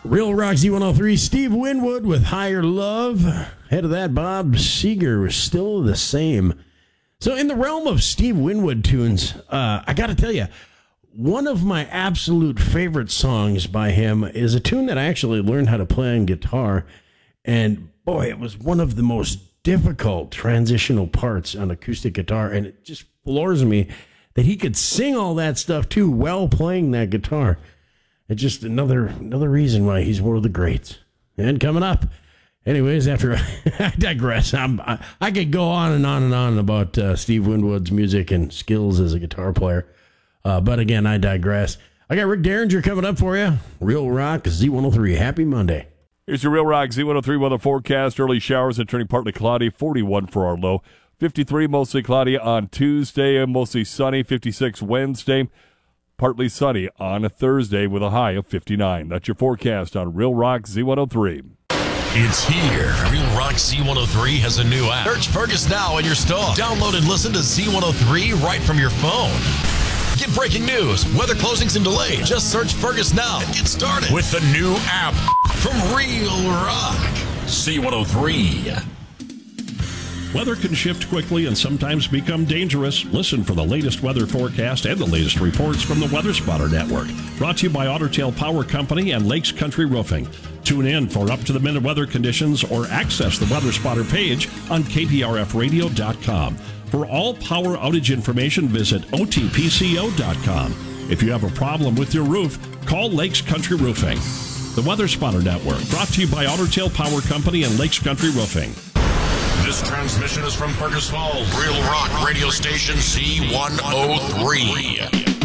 Real Rock Z103, Steve Winwood with Higher Love. Ahead of that, Bob Seger was still the same. So in the realm of Steve Winwood tunes, I got to tell you, one of my absolute favorite songs by him is a tune that I actually learned how to play on guitar. And boy, it was one of the most difficult transitional parts on acoustic guitar. And it just floors me that he could sing all that stuff too while playing that guitar. It's just another reason why he's one of the greats. And coming up, anyways, after I digress, I could go on and on and on about Steve Winwood's music and skills as a guitar player. But again, I digress. I got Rick Derringer coming up for you. Real Rock Z103. Happy Monday. Here's your Real Rock Z103 weather forecast. Early showers and turning partly cloudy. 41 for our low. 53 mostly cloudy on Tuesday and mostly sunny. 56 Wednesday. Partly sunny on a Thursday with a high of 59. That's your forecast on Real Rock Z103. It's here. Real Rock Z103 has a new app. Search Fergus now in your store. Download and listen to Z103 right from your phone. Get breaking news, weather closings and delays. Just search Fergus now and get started with the new app from Real Rock Z103. Weather can shift quickly and sometimes become dangerous. Listen for the latest weather forecast and the latest reports from the Weather Spotter Network. Brought to you by Otter Tail Power Company and Lakes Country Roofing. Tune in for up-to-the-minute weather conditions or access the Weather Spotter page on kprfradio.com. For all power outage information, visit otpco.com. If you have a problem with your roof, call Lakes Country Roofing. The Weather Spotter Network, brought to you by Otter Tail Power Company and Lakes Country Roofing. This transmission is from Fergus Falls, Real Rock Radio Station C103.